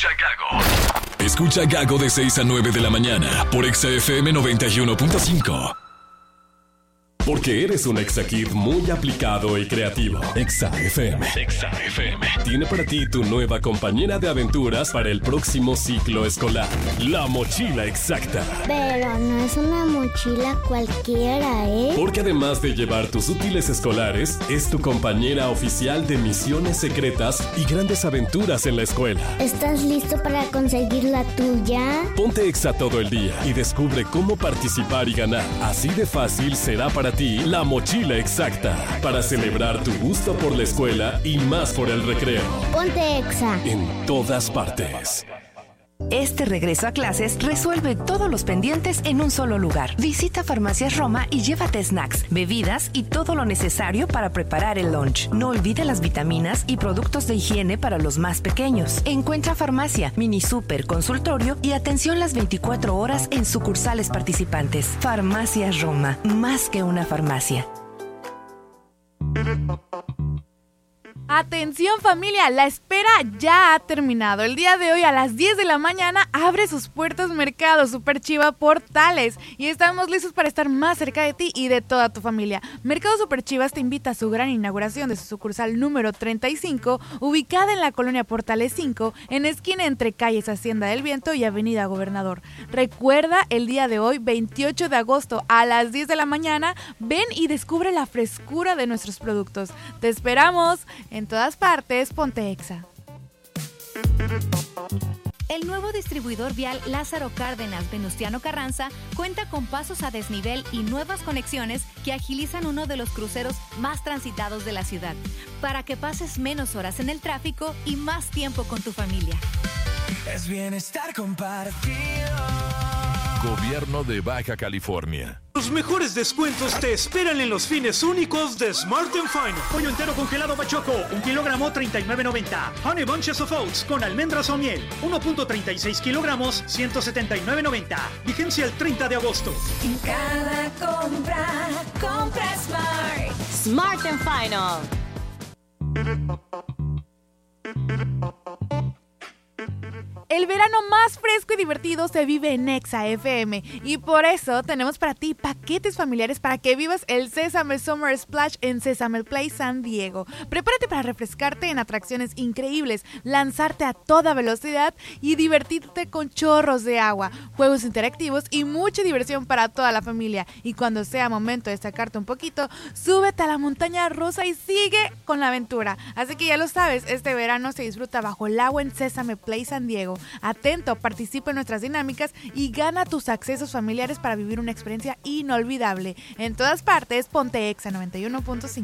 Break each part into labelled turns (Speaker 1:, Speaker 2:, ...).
Speaker 1: Escucha Gago. Escucha Gago de 6 a 9 de la mañana por Exa FM 91.5. Porque eres un Exa Kid muy aplicado y creativo. Exa FM. Exa FM. Tiene para ti tu nueva compañera de aventuras para el próximo ciclo escolar. La mochila exacta.
Speaker 2: Pero no es una mochila cualquiera, ¿eh?
Speaker 1: Porque además de llevar tus útiles escolares, es tu compañera oficial de misiones secretas y grandes aventuras en la escuela.
Speaker 2: ¿Estás listo para conseguir la tuya?
Speaker 1: Ponte Exa todo el día y descubre cómo participar y ganar. Así de fácil será para ti la mochila exacta, para celebrar tu gusto por la escuela y más por el recreo.
Speaker 2: Ponte Exa
Speaker 1: en todas partes.
Speaker 3: Este regreso a clases resuelve todos los pendientes en un solo lugar. Visita Farmacias Roma y llévate snacks, bebidas y todo lo necesario para preparar el lunch. No olvide las vitaminas y productos de higiene para los más pequeños. Encuentra farmacia, mini super, consultorio y atención las 24 horas en sucursales participantes. Farmacias Roma, más que una farmacia.
Speaker 4: Atención familia, la espera ya ha terminado. El día de hoy a las 10 de la mañana abre sus puertas Mercado Super Chiva Portales y estamos listos para estar más cerca de ti y de toda tu familia. Mercado Super Chivas te invita a su gran inauguración de su sucursal número 35, ubicada en la colonia Portales 5, en esquina entre calles Hacienda del Viento y Avenida Gobernador. Recuerda, el día de hoy, 28 de agosto a las 10 de la mañana, ven y descubre la frescura de nuestros productos. Te esperamos. En todas partes, ponte Exa.
Speaker 5: El nuevo distribuidor vial Lázaro Cárdenas Venustiano Carranza cuenta con pasos a desnivel y nuevas conexiones que agilizan uno de los cruceros más transitados de la ciudad, para que pases menos horas en el tráfico y más tiempo con tu familia.
Speaker 6: Es bienestar compartido.
Speaker 7: Gobierno de Baja California.
Speaker 8: Los mejores descuentos te esperan en los fines únicos de Smart & Final. Pollo entero congelado Bachoco, 1 kilogramo, $39.90. Honey Bunches of Oats con almendras o miel, 1.36 kilogramos, $179.90. Vigencia el 30 de agosto.
Speaker 9: En cada compra, compra Smart.
Speaker 10: Smart & Final.
Speaker 4: El verano más fresco y divertido se vive en Exa FM y por eso tenemos para ti paquetes familiares para que vivas el Sesame Summer Splash en Sesame Play San Diego. Prepárate para refrescarte en atracciones increíbles, lanzarte a toda velocidad y divertirte con chorros de agua, juegos interactivos y mucha diversión para toda la familia. Y cuando sea momento de sacarte un poquito, súbete a la montaña rosa y sigue con la aventura. Así que ya lo sabes, este verano se disfruta bajo el agua en Sesame Play San Diego. Atento, participa en nuestras dinámicas y gana tus accesos familiares para vivir una experiencia inolvidable. En todas partes, ponte Exa 91.5.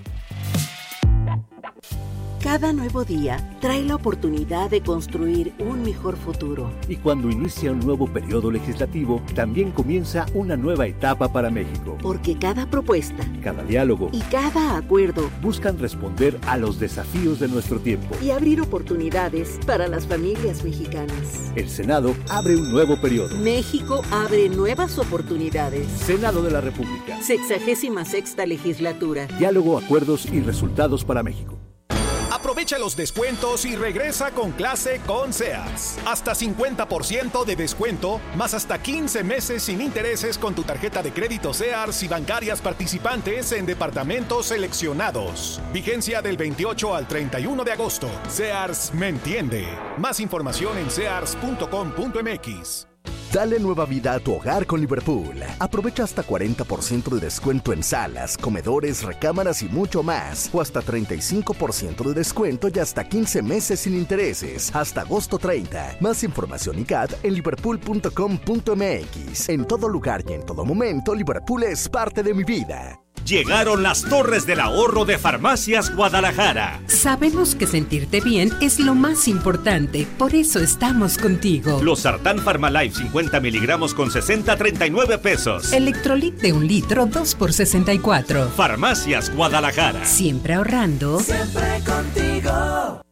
Speaker 11: Cada nuevo día trae la oportunidad de construir un mejor futuro.
Speaker 12: Y cuando inicia un nuevo periodo legislativo, también comienza una nueva etapa para México.
Speaker 11: Porque cada propuesta,
Speaker 12: cada diálogo
Speaker 11: y cada acuerdo
Speaker 12: buscan responder a los desafíos de nuestro tiempo
Speaker 11: y abrir oportunidades para las familias mexicanas.
Speaker 12: El Senado abre un nuevo periodo.
Speaker 11: México abre nuevas oportunidades.
Speaker 12: Senado de la República.
Speaker 11: 66ª legislatura.
Speaker 12: Diálogo, acuerdos y resultados para México.
Speaker 13: Aprovecha los descuentos y regresa con clase con Sears. Hasta 50% de descuento, más hasta 15 meses sin intereses con tu tarjeta de crédito Sears y bancarias participantes en departamentos seleccionados. Vigencia del 28 al 31 de agosto. Sears me entiende. Más información en sears.com.mx.
Speaker 14: Dale nueva vida a tu hogar con Liverpool. Aprovecha hasta 40% de descuento en salas, comedores, recámaras y mucho más. O hasta 35% de descuento y hasta 15 meses sin intereses. Hasta agosto 30. Más información y CAT en liverpool.com.mx. En todo lugar y en todo momento, Liverpool es parte de mi vida.
Speaker 15: Llegaron las Torres del Ahorro de Farmacias Guadalajara.
Speaker 16: Sabemos que sentirte bien es lo más importante, por eso estamos contigo.
Speaker 15: Los Sartán Pharmalife 50 miligramos con 60 a 39 pesos.
Speaker 16: Electrolit de 1 litro 2 por 64.
Speaker 15: Farmacias Guadalajara.
Speaker 16: Siempre ahorrando.
Speaker 9: Siempre contigo.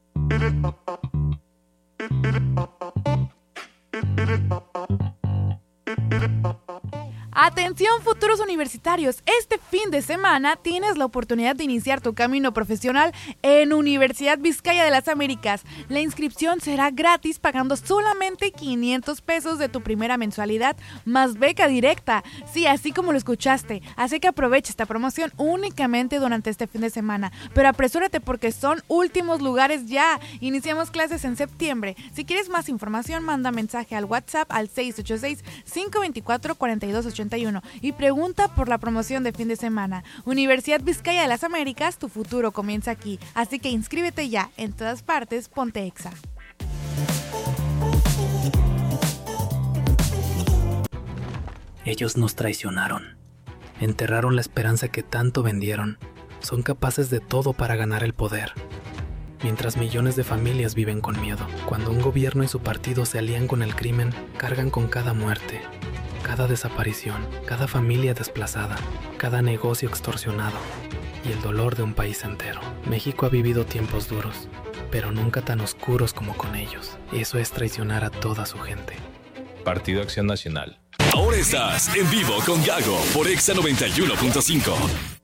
Speaker 4: Atención, futuros universitarios, este fin de semana tienes la oportunidad de iniciar tu camino profesional en Universidad Vizcaya de las Américas. La inscripción será gratis pagando solamente 500 pesos de tu primera mensualidad más beca directa. Sí, así como lo escuchaste. Así que aprovecha esta promoción únicamente durante este fin de semana. Pero apresúrate porque son últimos lugares ya. Iniciamos clases en septiembre. Si quieres más información, manda mensaje al WhatsApp al 686-524-4281 y pregunta por la promoción de fin de semana. Universidad Vizcaya de las Américas, tu futuro comienza aquí. Así que inscríbete ya. En todas partes, ponte Exa.
Speaker 17: Ellos nos traicionaron. Enterraron la esperanza que tanto vendieron. Son capaces de todo para ganar el poder. Mientras millones de familias viven con miedo. Cuando un gobierno y su partido se alían con el crimen, cargan con cada muerte, cada desaparición, cada familia desplazada, cada negocio extorsionado y el dolor de un país entero. México ha vivido tiempos duros, pero nunca tan oscuros como con ellos. Eso es traicionar a toda su gente.
Speaker 18: Partido Acción Nacional.
Speaker 1: Ahora estás en vivo con Gago por Exa 91.5.